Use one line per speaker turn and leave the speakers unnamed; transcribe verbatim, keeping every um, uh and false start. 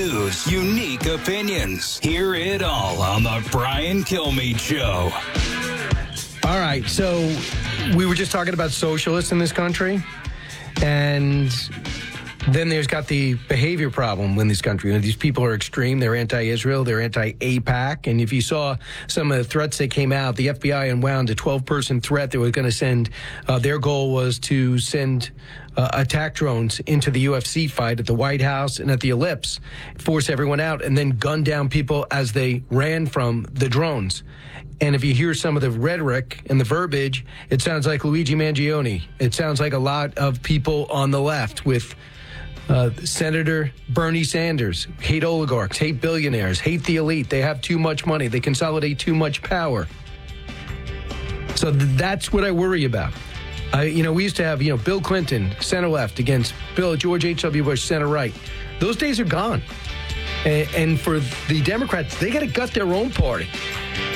news, unique opinions. Hear it all on the Brian Kilmeade Show.
All right, so we were just talking about socialists in this country, and then there's got the behavior problem in this country. You know, these people are extreme. They're anti-Israel. They're anti-AIPAC. And if you saw some of the threats that came out, the F B I unwound a twelve-person threat. They were going to send, uh, their goal was to send uh, attack drones into the U F C fight at the White House and at the Ellipse, force everyone out, and then gun down people as they ran from the drones. And if you hear some of the rhetoric and the verbiage, it sounds like Luigi Mangione. It sounds like a lot of people on the left with Uh, Senator Bernie Sanders, hate oligarchs, hate billionaires, hate the elite. They have too much money. They consolidate too much power. So th- that's what I worry about. I, you know, we used to have, you know, Bill Clinton, center left, against Bill George H W. Bush, center right. Those days are gone. And, and for the Democrats, they got to gut their own party.